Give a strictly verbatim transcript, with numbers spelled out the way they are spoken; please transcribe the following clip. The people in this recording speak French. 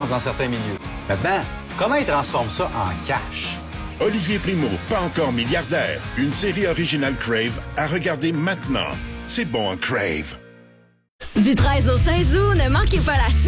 dans certains milieux. Maintenant, comment ils transforment ça en cash? Olivier Primo, pas encore milliardaire. Une série originale Crave à regarder maintenant. C'est bon, Crave. Du treize au seize août, ne manquez pas la